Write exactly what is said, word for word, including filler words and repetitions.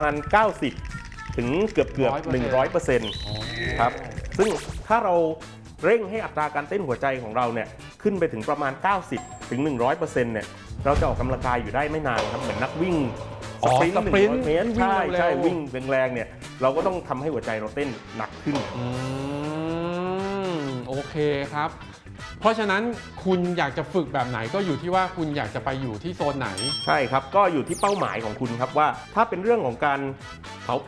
ประมาณเก้าสิบถึงเกือบเกือบหนึ่งร้อยเปอร์เซ็นต์ครับซึ่งถ้าเราเร่งให้อัตราการเต้นหัวใจของเราเนี่ยขึ้นไปถึงประมาณเก้าสิบถึงหนึ่งร้อยเปอร์เซ็นต์เนี่ยเราจะออกกำลังกายอยู่ได้ไม่นานครับเหมือนนักวิ่งสปรินต์หนึ่งร้อยเมตรใช่ใช่วิ่งแรงๆเนี่ยเราก็ต้องทำให้หัวใจเราเต้นหนักขึ้นอืมโอเคครับเพราะฉะนั้นคุณอยากจะฝึกแบบไหนก็อยู่ที่ว่าคุณอยากจะไปอยู่ที่โซนไหนใช่ครับก็อยู่ที่เป้าหมายของคุณครับว่าถ้าเป็นเรื่องของการเผาผ